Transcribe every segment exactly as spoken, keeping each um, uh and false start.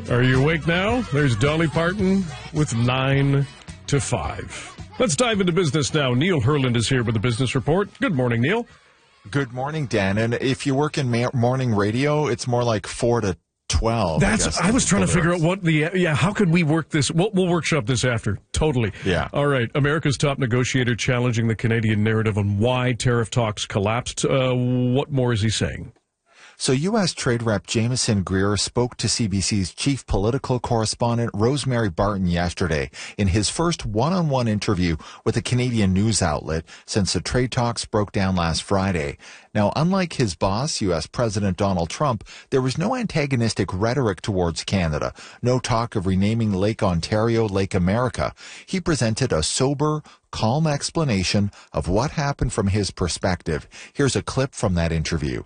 Are you awake now? There's Dolly Parton with nine to five. Let's dive into business now. Neil Herland is here with the Business Report. Good morning, Neil. Good morning, Dan. And if you work in ma- morning radio, it's more like four to twelve. That's. I, guess, I was trying to figure out what the yeah. How could we work this? We'll, we'll workshop this after. Totally. Yeah. All right. America's top negotiator challenging the Canadian narrative on why tariff talks collapsed. Uh, what more is he saying? So U S. Trade Rep Jameson Greer spoke to C B C's chief political correspondent Rosemary Barton yesterday in his first one-on-one interview with a Canadian news outlet since the trade talks broke down last Friday. Now, unlike his boss, U S. President Donald Trump, there was no antagonistic rhetoric towards Canada, no talk of renaming Lake Ontario Lake America. He presented a sober, calm explanation of what happened from his perspective. Here's a clip from that interview.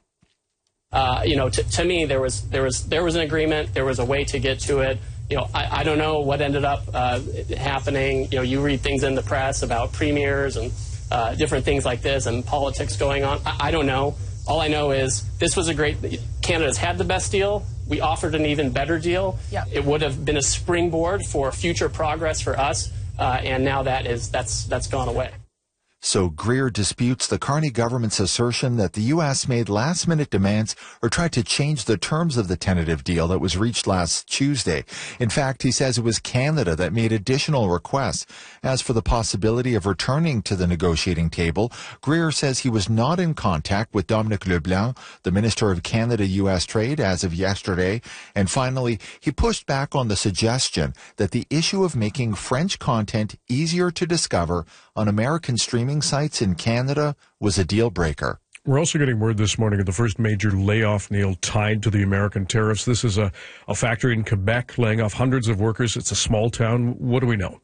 Uh, you know, to, to me, there was there was there was an agreement. There was a way to get to it. You know, I, I don't know what ended up uh, happening. You know, you read things in the press about premiers and uh, different things like this and politics going on. I, I don't know. All I know is this was a great. Canada's had the best deal. We offered an even better deal. Yeah. It would have been a springboard for future progress for us, uh, and now that is that's that's gone away. So Greer disputes the Carney government's assertion that the U S made last-minute demands or tried to change the terms of the tentative deal that was reached last Tuesday. In fact, he says it was Canada that made additional requests. As for the possibility of returning to the negotiating table, Greer says he was not in contact with Dominic LeBlanc, the Minister of Canada-U S Trade, as of yesterday. And finally, he pushed back on the suggestion that the issue of making French content easier to discover on American streaming sites in Canada was a deal breaker. We're also getting word this morning of the first major layoff, Neil, tied to the American tariffs. This is a, a factory in Quebec laying off hundreds of workers. It's a small town. What do we know?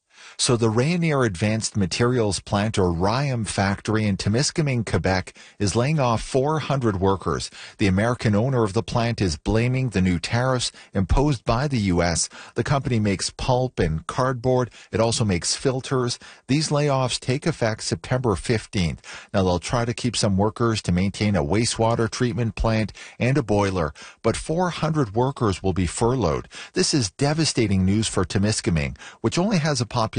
So the Rayonier Advanced Materials Plant, or RYAM factory in Temiskaming, Quebec, is laying off four hundred workers. The American owner of the plant is blaming the new tariffs imposed by the U S. The company makes pulp and cardboard. It also makes filters. These layoffs take effect September fifteenth. Now, they'll try to keep some workers to maintain a wastewater treatment plant and a boiler, but four hundred workers will be furloughed. This is devastating news for Temiskaming, which only has a population